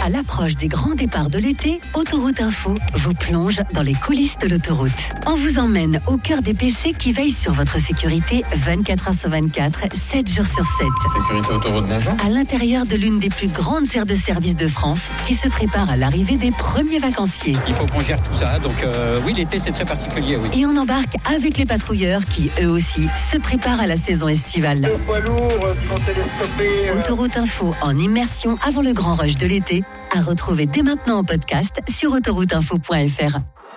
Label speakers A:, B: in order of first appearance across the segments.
A: À l'approche des grands départs de l'été, Autoroute Info vous plonge dans les coulisses de l'autoroute. On vous emmène au cœur des PC qui veillent sur votre sécurité 24 heures sur 24, 7 jours sur 7.
B: Sécurité autoroute, bonjour.
A: À l'intérieur de l'une des plus grandes aires de service de France qui se prépare à l'arrivée des premiers vacanciers.
C: Il faut qu'on gère tout ça, donc oui, l'été c'est très particulier, oui.
A: Et on embarque avec les patrouilleurs qui, eux aussi, se préparent à la saison estivale.
D: Les poids lourds qui vont télescoper.
A: Autoroute Info en immersion avant le grand rush de l'été, à retrouver dès maintenant en podcast sur autorouteinfo.fr.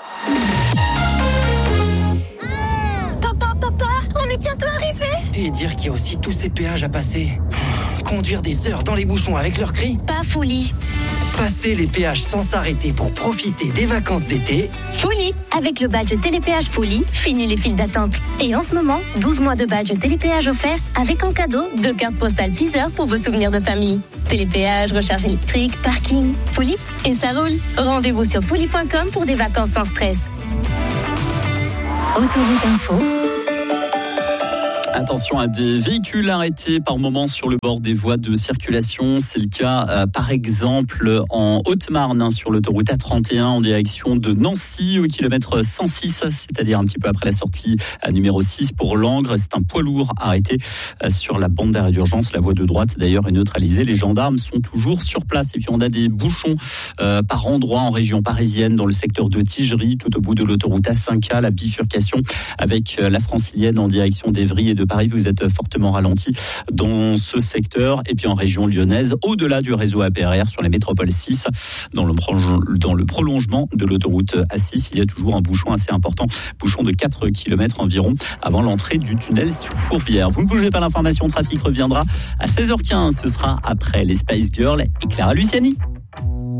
E: Papa, on est bientôt arrivé.
F: Et dire qu'il y a aussi tous ces péages à passer. Conduire des heures dans les bouchons avec leurs cris.
E: Pas folie.
F: Passer les péages sans s'arrêter pour profiter des vacances d'été.
E: Folie. Avec le badge Télépéage Folie, fini les files d'attente. Et en ce moment, 12 mois de badge Télépéage offert avec en cadeau 2 cartes postales Deezer pour vos souvenirs de famille. Télépéage, recharge électrique, parking, Folie, et ça roule. Rendez-vous sur folie.com pour des vacances sans stress.
A: Autoroute Info.
G: Attention à des véhicules arrêtés par moment sur le bord des voies de circulation. C'est le cas, par exemple, en Haute-Marne, sur l'autoroute A31 en direction de Nancy, au kilomètre 106, c'est-à-dire un petit peu après la sortie numéro 6 pour Langres. C'est un poids lourd arrêté sur la bande d'arrêt d'urgence. La voie de droite, d'ailleurs, est neutralisée. Les gendarmes sont toujours sur place. Et puis, on a des bouchons par endroits en région parisienne, dans le secteur de Tigerie, tout au bout de l'autoroute A5A, la bifurcation avec la francilienne en direction d'Évry et de Paris. Vous êtes fortement ralenti dans ce secteur. Et puis en région lyonnaise, au-delà du réseau APRR sur la métropole 6, dans le prolongement de l'autoroute A6, il y a toujours un bouchon assez important, bouchon de 4 km environ avant l'entrée du tunnel sous Fourvière. Vous ne bougez pas, l'information trafic reviendra à 16h15. Ce sera après les Spice Girls et Clara Luciani.